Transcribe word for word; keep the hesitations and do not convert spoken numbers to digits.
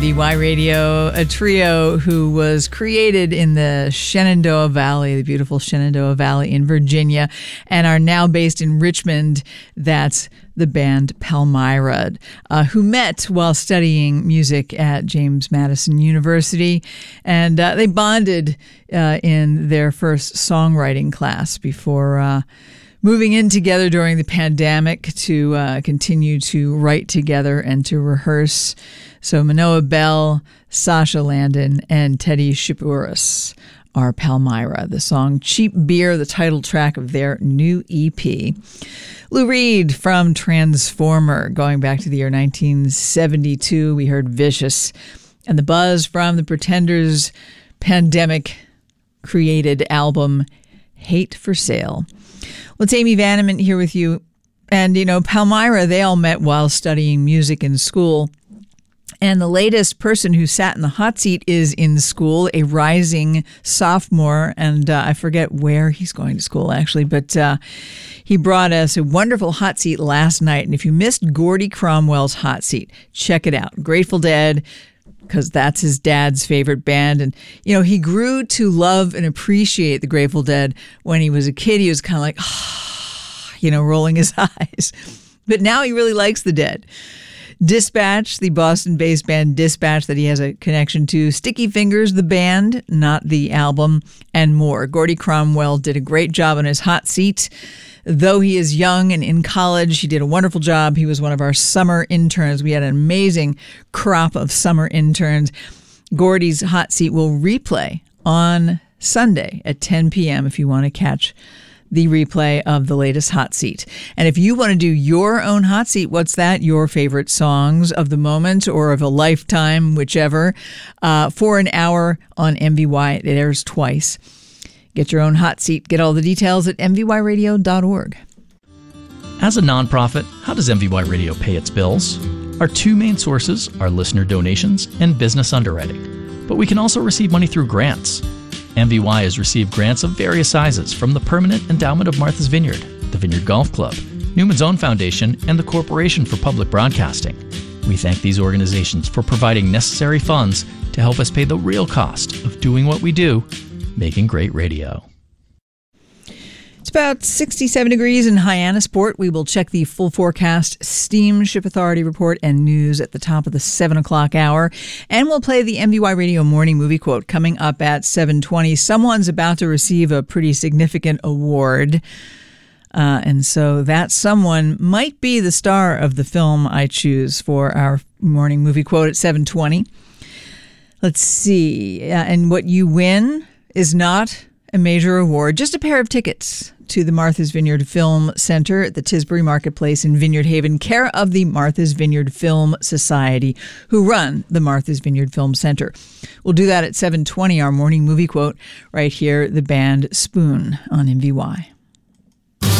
V Y Radio, a trio who was created in the Shenandoah Valley, the beautiful Shenandoah Valley in Virginia, and are now based in Richmond. That's the band Palmyra, uh, who met while studying music at James Madison University. And uh, they bonded uh, in their first songwriting class before uh, moving in together during the pandemic to uh, continue to write together and to rehearse. So Manoah Bell, Sasha Landon, and Teddy Shapouris are Palmyra. The song Cheap Beer, the title track of their new E P. Lou Reed from Transformer, going back to the year nineteen seventy-two. We heard Vicious. And the buzz from the Pretenders' pandemic-created album, Hate for Sale. Well, it's Amy Vanneman here with you. And, you know, Palmyra, they all met while studying music in school. And the latest person who sat in the hot seat is in school, a rising sophomore. And uh, I forget where he's going to school, actually. But uh, he brought us a wonderful hot seat last night. And if you missed Gordy Cromwell's hot seat, check it out. Grateful Dead, because that's his dad's favorite band. And, you know, he grew to love and appreciate the Grateful Dead when he was a kid. He was kind of like, ah, you know, rolling his eyes. But now he really likes the Dead. Dispatch, the Boston-based band Dispatch that he has a connection to, Sticky Fingers, the band, not the album, and more. Gordy Cromwell did a great job on his hot seat. Though he is young and in college, he did a wonderful job. He was one of our summer interns. We had an amazing crop of summer interns. Gordy's hot seat will replay on Sunday at ten p.m. if you want to catch the replay of the latest hot seat. And if you want to do your own hot seat, what's that? Your favorite songs of the moment or of a lifetime, whichever, uh, for an hour on M V Y. It airs twice. Get your own hot seat. Get all the details at m v y radio dot org. As a nonprofit, how does M V Y Radio pay its bills? Our two main sources are listener donations and business underwriting. But we can also receive money through grants. M V Y has received grants of various sizes from the Permanent Endowment of Martha's Vineyard, the Vineyard Golf Club, Newman's Own Foundation, and the Corporation for Public Broadcasting. We thank these organizations for providing necessary funds to help us pay the real cost of doing what we do, making great radio. It's about sixty-seven degrees in Hyannisport. We will check the full forecast, Steamship Authority report, and news at the top of the seven o'clock hour. And we'll play the M V Y Radio Morning Movie Quote coming up at seven twenty. Someone's about to receive a pretty significant award. Uh, and so that someone might be the star of the film I choose for our Morning Movie Quote at seven twenty. Let's see. Uh, and what you win is not a major award, just a pair of tickets to the Martha's Vineyard Film Center at the Tisbury Marketplace in Vineyard Haven, care of the Martha's Vineyard Film Society, who run the Martha's Vineyard Film Center. We'll do that at seven twenty, our Morning Movie Quote, right here, the band Spoon on M V Y.